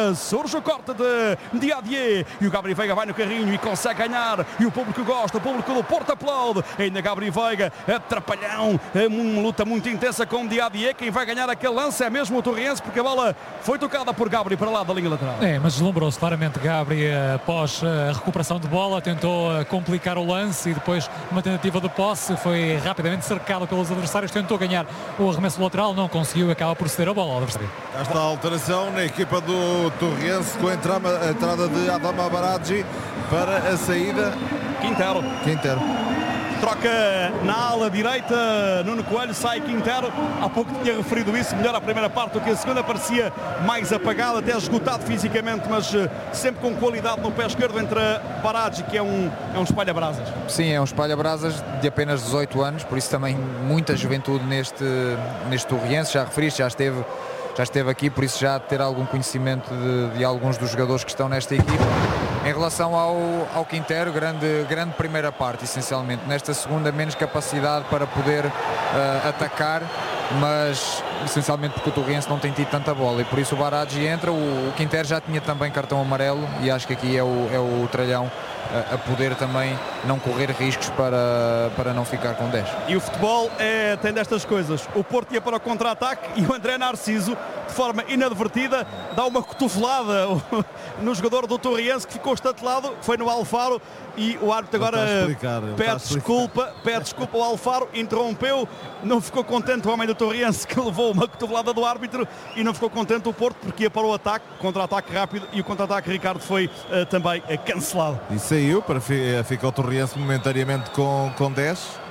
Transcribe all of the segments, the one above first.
Veiga, surge o corte de Diadier, e o Gabri Veiga vai no carrinho e consegue ganhar, e o público gosta, o público do Porto aplaude, ainda Gabri Veiga, atrapalhão, uma luta muito intensa com Diadier. Quem vai ganhar aquele lance é mesmo o Torriense, porque a bola foi tocada por Gabri para lá da linha lateral. Mas deslumbrou-se claramente Gabri após a recuperação de bola, tentou complicar o lance e depois uma tentativa de posse, foi rapidamente cercado pelos adversários, tentou ganhar o arremesso lateral, não conseguiu, acaba por ceder a bola ao adversário. Esta alteração na equipa do Torriense com a entrada de Adama Baradji para a saída Quintero. Troca na ala direita, Nuno Coelho, sai Quintero. Há pouco tinha referido isso, melhor a primeira parte do que a segunda, parecia mais apagado, até esgotado fisicamente, mas sempre com qualidade no pé esquerdo. Entra Baradji, que é um espalha-brasas. Sim, é um espalha-brasas de apenas 18 anos, por isso também muita juventude neste Torriense. Já referiste, já esteve aqui, por isso já ter algum conhecimento de alguns dos jogadores que estão nesta equipa. Em relação ao Quintero, grande primeira parte, essencialmente. Nesta segunda, menos capacidade para poder atacar, mas essencialmente porque o Torriense não tem tido tanta bola e por isso o Baradji entra. O Quintero já tinha também cartão amarelo e acho que aqui é o Tralhão a poder também não correr riscos para não ficar com 10. E o futebol tem destas coisas. O Porto ia para o contra-ataque e o André Narciso, de forma inadvertida, dá uma cotovelada no jogador do Torriense, que ficou estatelado, foi no Alfaro, e o árbitro agora pede desculpa ao Alfaro, interrompeu, não ficou contente o homem do Torriense, que levou uma cotovelada do árbitro, e não ficou contente o Porto, porque ia para o ataque, contra-ataque rápido, e o contra-ataque, Ricardo, foi também cancelado. E saiu para ficar o Torriense momentaneamente com 10.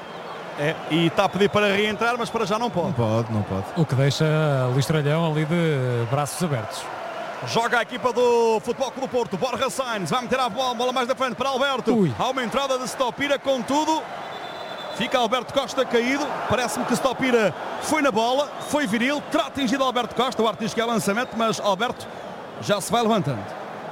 E está a pedir para reentrar, mas para já não pode. Não pode. O que deixa Luís Tralhão ali de braços abertos. Joga a equipa do Futebol Clube do Porto. Borja Sainz vai meter a bola mais da frente para Alberto. Há uma entrada de Stopira, contudo fica Alberto Costa caído. Parece-me que Stopira foi na bola, foi viril, terá atingido Alberto Costa. O árbitro diz que é lançamento, mas Alberto já se vai levantando.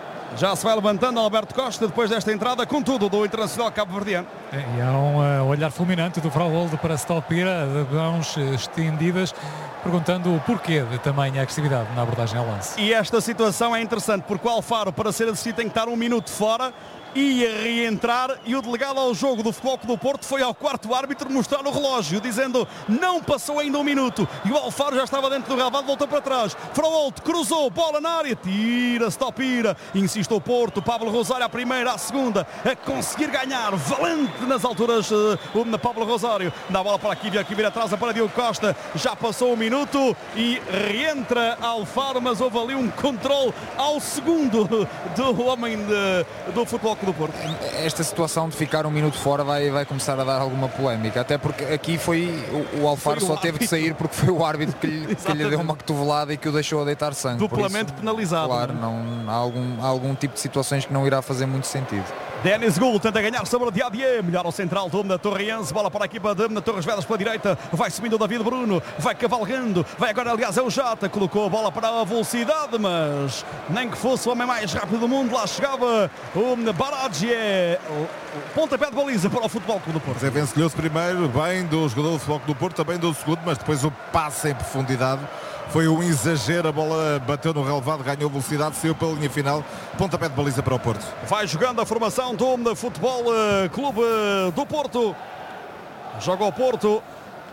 Alberto Costa depois desta entrada, contudo, do Internacional Cabo-Verdiano. E há um olhar fulminante do Fraulold para Stopira, de mãos estendidas, perguntando o porquê de tamanha agressividade na abordagem ao lance. E esta situação é interessante, porque o Alfaro, para ser assistido, tem que estar 1 minuto fora, ia reentrar, e o delegado ao jogo do Futebol Clube do Porto foi ao quarto árbitro mostrar o relógio, dizendo não passou ainda 1 minuto, e o Alfaro já estava dentro do relvado, voltou para trás. Fraulold cruzou, bola na área, tira Stopira, insiste o Porto, Pablo Rosário à primeira, à segunda, a conseguir ganhar, valente nas alturas, o Pablo Rosário, dá a bola para aqui, vir atrás para Diogo Costa, já passou 1 minuto e reentra Alfaro, mas houve ali um controle ao segundo do homem do Futebol do Porto. Esta situação de ficar 1 minuto fora vai começar a dar alguma polémica, até porque aqui o Alfaro só teve que sair porque foi o árbitro que lhe deu uma cotovelada e que o deixou a deitar sangue. Duplamente penalizado. Claro, não há algum tipo de situações que não irá fazer muito sentido. Denis Gul tenta ganhar sobre o Diadier, melhor ao central do Torriense, bola para a equipa de Torres Vedras pela direita, vai subindo o David Bruno, vai cavalgando, vai agora, aliás, é o Jota, colocou a bola para a velocidade, mas nem que fosse o homem mais rápido do mundo, lá chegava o Baradji, o pontapé de baliza para o Futebol Clube do Porto. Zé vencilhou-se primeiro, bem do jogador do Futebol Clube do Porto, também do segundo, mas depois o passe em profundidade foi um exagero, a bola bateu no relevado, ganhou velocidade, saiu pela linha final, pontapé de baliza para o Porto. Vai jogando a formação do Futebol Clube do Porto. Joga o Porto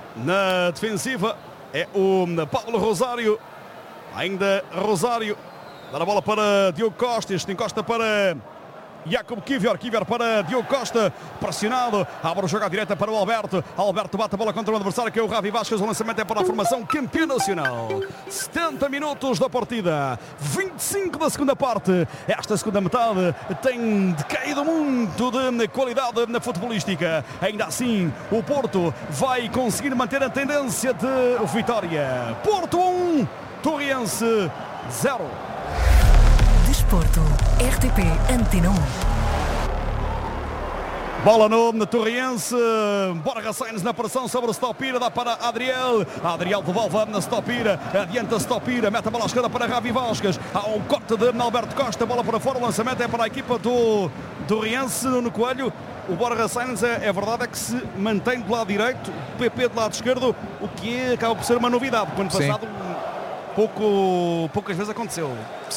na defensiva, é o Paulo Rosário, ainda Rosário, dá a bola para Diogo Costa, este encosta para Jakub Kivior para Diogo Costa, pressionado, abre o jogo à direita para o Alberto bate a bola contra o adversário que é o Ravi Vasquez, o lançamento é para a formação campeã nacional. 70 minutos da partida, 25 da segunda parte, esta segunda metade tem decaído muito de qualidade na futebolística, ainda assim o Porto vai conseguir manter a tendência de vitória. Porto 1, Torriense 0. Desporto, RTP Antena 1. Bola no Torriense, Borja Sainz na pressão sobre o Stopira, dá para Adriel devolve na Stopira, adianta Stopira, mete a bola à esquerda para Ravi Vasquez, há um corte de Alberto Costa, bola para fora, o lançamento é para a equipa do Torriense, no Coelho. O Borja Sainz é verdade que se mantém do lado direito, o PP do lado esquerdo, o que acaba por ser uma novidade, porque no ano passado poucas vezes aconteceu.